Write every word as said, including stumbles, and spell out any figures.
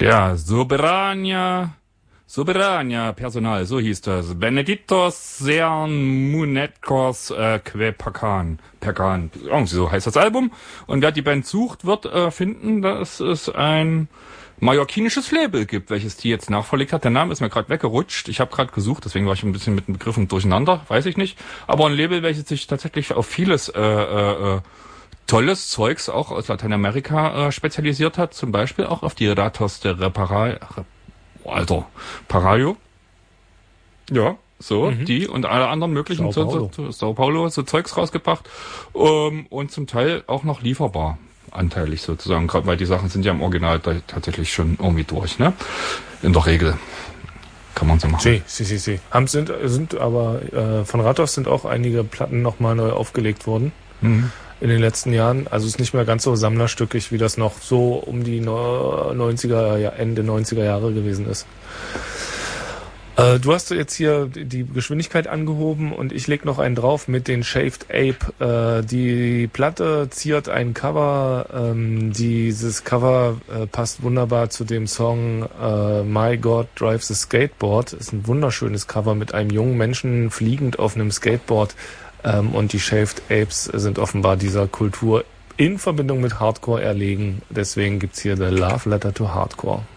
Der Soberania, Soberania Personal, so hieß das. Benedictos Sean Munetkos äh, Que Pacan. Pacan, irgendwie so heißt das Album. Und wer die Band sucht, wird äh, finden, dass es ein mallorquinisches Label gibt, welches die jetzt nachverlegt hat. Der Name ist mir gerade weggerutscht. Ich habe gerade gesucht, deswegen war ich ein bisschen mit den Begriffen durcheinander, weiß ich nicht. Aber ein Label, welches sich tatsächlich auf vieles äh, äh, tolles Zeugs auch aus Lateinamerika äh, spezialisiert hat. Zum Beispiel auch auf die Ratos de Reparal... Oh, Alter, Parayo. Ja, so, mhm. die und alle anderen möglichen Sao Paulo, so, so, Sao Paulo so Zeugs rausgebracht. Um, und zum Teil auch noch lieferbar. Anteilig sozusagen, gerade weil die Sachen sind ja im Original da tatsächlich schon irgendwie durch, ne? In der Regel kann man so machen. Si, si, si, si. Haben, sind, sind aber äh, von Ratos sind auch einige Platten nochmal neu aufgelegt worden mhm. in den letzten Jahren. Also ist nicht mehr ganz so sammlerstückig, wie das noch so um die neunziger, ja, Ende neunziger Jahre gewesen ist. Äh, du hast jetzt hier die Geschwindigkeit angehoben und ich leg noch einen drauf mit den Shaved Ape. Äh, die Platte ziert ein Cover. Ähm, dieses Cover äh, passt wunderbar zu dem Song äh, My God Drives a Skateboard. Ist ein wunderschönes Cover mit einem jungen Menschen fliegend auf einem Skateboard. Ähm, und die Shaved Apes sind offenbar dieser Kultur in Verbindung mit Hardcore erlegen. Deswegen gibt's hier The Love Letter to Hardcore.